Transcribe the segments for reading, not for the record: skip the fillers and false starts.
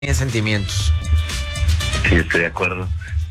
tiene sentimientos. Sí, estoy de acuerdo.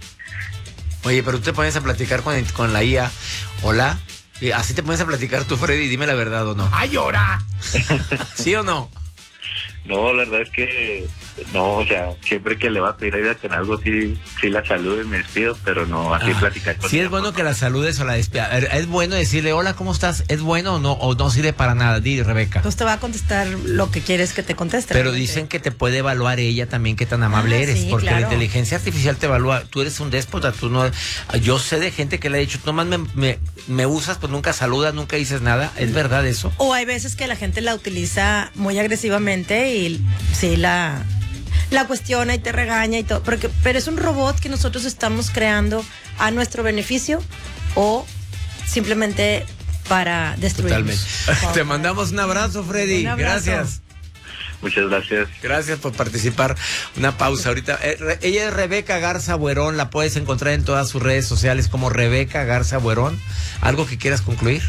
Oye, pero tú te pones a platicar con la IA. Hola. Y así te pones a platicar tú, Freddy, dime la verdad o no. ¡Ay, llora! ¿Sí o no? No, la verdad es que no, o sea, siempre que le va a pedir ayuda con algo, sí la saludo y me despido, pero no así platicar con Sí, ella, es bueno por que la saludes o la despidas. Es bueno decirle, hola, ¿cómo estás? ¿Es bueno o no sirve para nada? Di, Rebeca. Pues te va a contestar lo que quieres que te conteste. Pero realmente. dicen que te puede evaluar ella también qué tan amable eres, sí, porque claro. la inteligencia artificial te evalúa. Tú eres un déspota, tú no. Yo sé de gente que le ha dicho, nomás me usas, pues nunca saludas, nunca dices nada. ¿Es verdad eso? O hay veces que la gente la utiliza muy agresivamente y sí la cuestiona y te regaña y todo. Pero es un robot que nosotros estamos creando a nuestro beneficio o simplemente para destruirnos. Totalmente. Te mandamos un abrazo, Freddy. Un abrazo. Gracias. Muchas gracias. Gracias por participar. Una pausa ahorita. Ella es Rebeca Garza Buerón. La puedes encontrar en todas sus redes sociales como Rebeca Garza Buerón. ¿Algo que quieras concluir?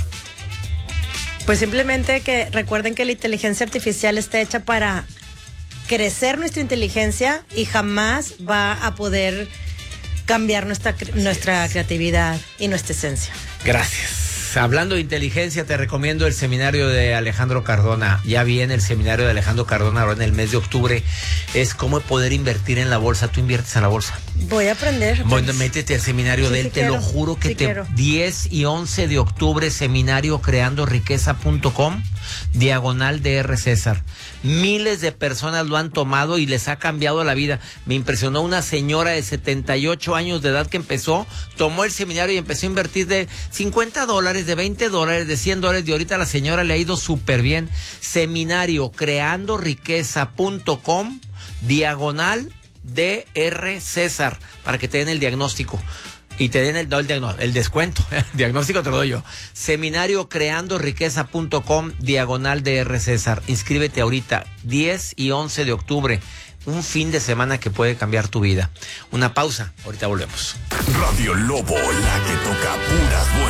Pues simplemente que recuerden que la inteligencia artificial está hecha para crecer nuestra inteligencia y jamás va a poder cambiar nuestra creatividad y nuestra esencia. Gracias. Hablando de inteligencia, te recomiendo el seminario de Alejandro Cardona. Ya viene el seminario de Alejandro Cardona ahora en el mes de octubre. Es cómo poder invertir en la bolsa. ¿Tú inviertes en la bolsa? Voy a aprender. Bueno, métete al seminario de él, te lo juro que 10 y 11 de octubre, seminario creandoriqueza.com, diagonal DR César. Miles de personas lo han tomado y les ha cambiado la vida. Me impresionó una señora de 78 años de edad que tomó el seminario y empezó a invertir de $50, de $20, de $100, y ahorita a la señora le ha ido súper bien. Seminario creandoriqueza.com, diagonal DR César, para que te den el diagnóstico y te den el descuento. Diagnóstico te lo doy yo. Seminario creandoriqueza.com, diagonal DR César. Inscríbete ahorita, 10 y 11 de octubre. Un fin de semana que puede cambiar tu vida. Una pausa, ahorita volvemos. Radio Lobo, la que toca puras buenas.